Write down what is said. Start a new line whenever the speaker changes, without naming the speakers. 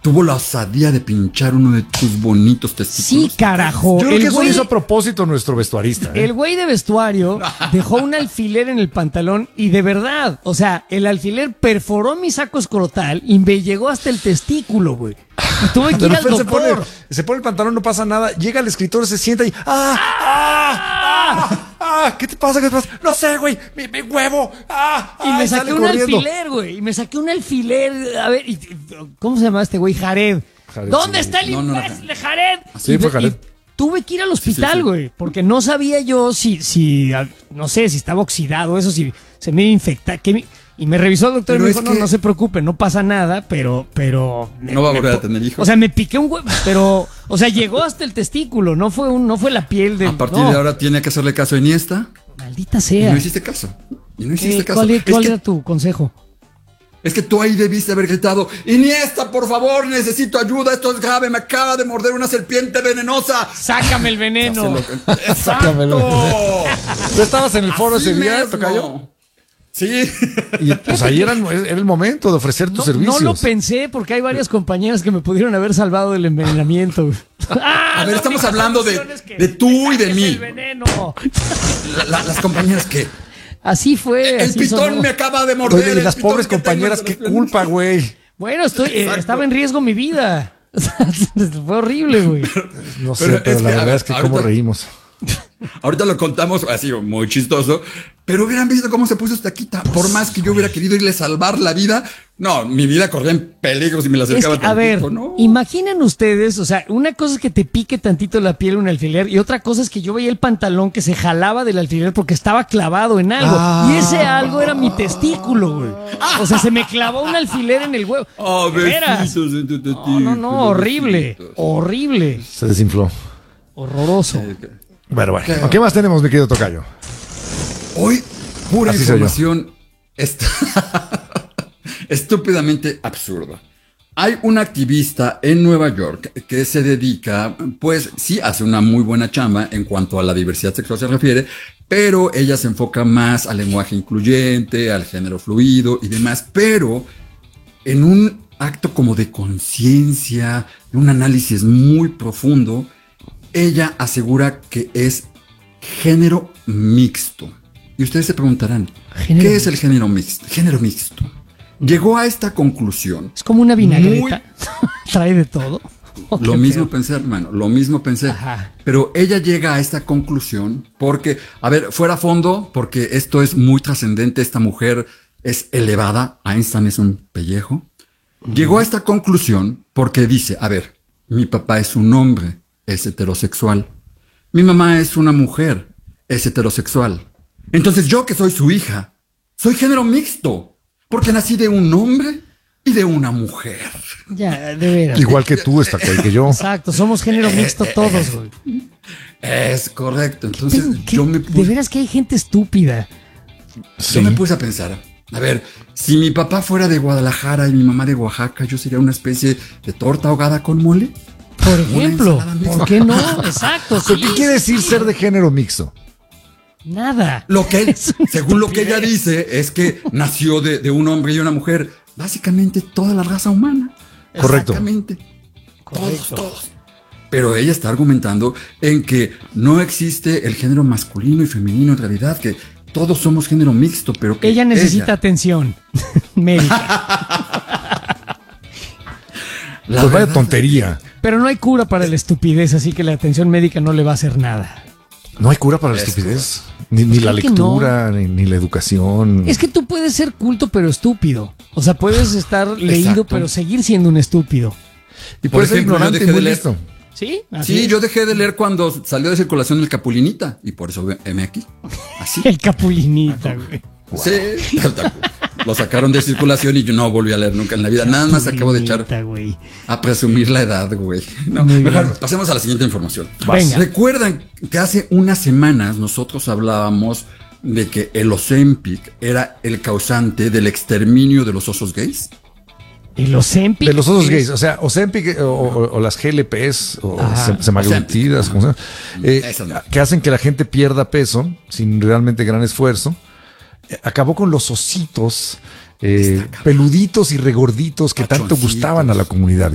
tuvo la osadía de pinchar uno de tus bonitos testículos.
Sí, carajo.
Yo creo que eso lo hizo a propósito nuestro vestuarista.
El güey de vestuario dejó un alfiler en el pantalón y de verdad, o sea, el alfiler perforó mi saco escrotal y me llegó hasta el testículo, güey. Y tuve que ir al doctor.
Se pone el pantalón, no pasa nada. Llega el escritor, se sienta y... ¿Qué te pasa? No sé, güey. Mi huevo.
Y me saqué un alfiler, güey. Y me saqué un alfiler. A ver, ¿cómo se llama este güey? Jared. ¿Dónde está el imbécil de Jared?
Sí, fue Jared.
Tuve que ir al hospital, güey, porque no sabía yo si no sé, si estaba oxidado, eso, si se me iba a infectar. Y me revisó el doctor y me dijo, no se preocupe, no pasa nada, pero...
No va a volver a tener hijos.
O sea, me piqué un huevo, pero... O sea, llegó hasta el testículo, no fue la piel de...
A partir de ahora tiene que hacerle caso a Iniesta.
Maldita sea.
Y no hiciste caso.
¿Cuál era tu consejo?
Es que tú ahí debiste haber gritado: Iniesta, por favor, necesito ayuda, esto es grave, me acaba de morder una serpiente venenosa.
Sácame el veneno.
¡Exacto!
¿Tú estabas en el foro ese día, tocayo?
Sí.
Y pues ahí era el momento de ofrecer tus servicios.
No lo pensé porque hay varias compañeras que me pudieron haber salvado del envenenamiento.
A ver, estamos hablando de tú y de mí.
El veneno.
Las compañeras que...
Así fue.
El pitón me acaba de morder.
Oye, y las pobres compañeras, qué culpa, güey.
Bueno, estaba en riesgo mi vida. Fue horrible, güey.
No sé, pero la verdad es que cómo reímos.
Ahorita lo contamos así, muy chistoso, pero hubieran visto cómo se puso esta quita. Por más que yo hubiera querido irle a salvar la vida, no, mi vida corría en peligro si me la acercaba tantito.
A ver,
¿no?
Imaginen ustedes, o sea, una cosa es que te pique tantito la piel un alfiler y otra cosa es que yo veía el pantalón que se jalaba del alfiler porque estaba clavado en algo. Y ese algo era mi testículo, güey. O sea, se me clavó un alfiler en el huevo.
Besitos en tu testículo.
No, horrible, horrible.
Se desinfló.
Horroroso.
Bueno. ¿Qué más tenemos, mi querido tocayo?
Hoy, pura
Así
información estúpidamente absurda. Hay una activista en Nueva York que se dedica, pues sí, hace una muy buena chamba en cuanto a la diversidad sexual se refiere, pero ella se enfoca más al lenguaje incluyente, al género fluido y demás, pero en un acto como de conciencia, de un análisis muy profundo, ella asegura que es género mixto. Y ustedes se preguntarán, ¿qué es el género mixto? Género mixto. Llegó a esta conclusión.
Es como una vinagreta. Trae de todo.
Lo mismo pensé, hermano, lo mismo pensé.
Ajá.
Pero ella llega a esta conclusión porque, a ver, fuera a fondo, porque esto es muy trascendente, esta mujer es elevada, Einstein es un pellejo. Llegó a esta conclusión porque dice, a ver, mi papá es un hombre, es heterosexual. Mi mamá es una mujer, es heterosexual. Entonces yo, que soy su hija, soy género mixto, porque nací de un hombre y de una mujer.
Ya, de veras.
Igual que tú, está que yo.
Exacto, somos género mixto todos, güey.
Es correcto. Entonces
de veras que hay gente estúpida.
Yo me puse a pensar, a ver, si mi papá fuera de Guadalajara y mi mamá de Oaxaca, ¿yo sería una especie de torta ahogada con mole?
Por ejemplo, ¿por qué no? Exacto.
¿Qué quiere decir ser de género mixto?
Nada.
Según lo que ella dice, es que nació de un hombre y una mujer. Básicamente toda la raza humana.
Correcto.
Exactamente. Todos. Pero ella está argumentando en que no existe el género masculino y femenino en realidad, que todos somos género mixto, pero que
ella necesita atención médica.
Pues vaya tontería.
Pero no hay cura para la estupidez, así que la atención médica no le va a hacer nada.
No hay cura para la estupidez. Ni la lectura, ni la educación.
Es que tú puedes ser culto pero estúpido. O sea, puedes estar leído pero seguir siendo un estúpido.
Y por ejemplo, ignorante y muy listo.
¿Sí?
Sí, yo dejé de leer cuando salió de circulación el Capulinita. Y por eso M aquí. Así.
El Capulinita, güey.
Wow. Sí. Lo sacaron de circulación y yo no volví a leer nunca en la vida. Nada más acabo de echar a presumir la edad, güey. No, mejor pasemos a la siguiente información.
Venga.
¿Recuerdan que hace unas semanas nosotros hablábamos de que el Ozempic era el causante del exterminio de los osos gays?
¿El Ozempic?
De los osos gays, o sea, Ozempic o las GLPs o semaglutidas, que hacen que la gente pierda peso sin realmente gran esfuerzo. Acabó con los ositos peluditos y regorditos que tanto gustaban a la comunidad.